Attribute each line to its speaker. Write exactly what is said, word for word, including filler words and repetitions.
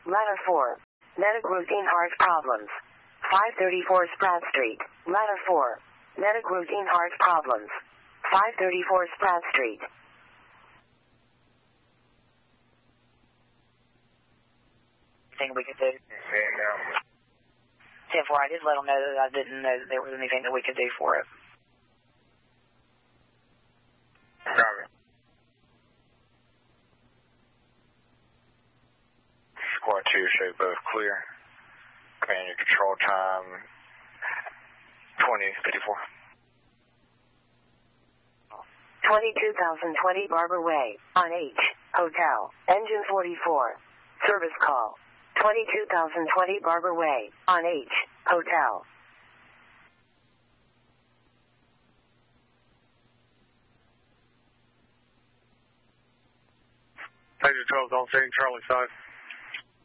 Speaker 1: Letter four. Medic routine heart problems. five thirty-four Spratt Street. Letter four. Medic routine heart problems. five thirty-four Spratt Street.
Speaker 2: Anything we could do?
Speaker 3: Yeah, no.
Speaker 2: ten four, I did let them know that I didn't know that there was anything that we could do for it.
Speaker 3: Copy. Squad two, show both clear. Command your control time, twenty fifty-four.
Speaker 1: twenty-two thousand twenty Barber Way, on H, Hotel, Engine forty-four. Service call. twenty-two thousand twenty Barber Way, on H, Hotel.
Speaker 3: Pager twelve, don't say Charlie side.